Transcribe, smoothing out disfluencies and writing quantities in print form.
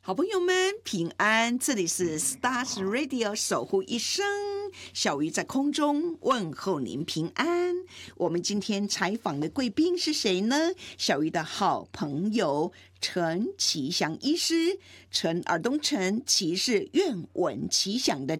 好朋友们平安，这里是 Stars Radio 守护一生，小鱼在空中问候您平安。我们今天采访的贵宾是谁呢？小鱼的好朋友陈其祥医师，陈耳东陈其是愿闻其详的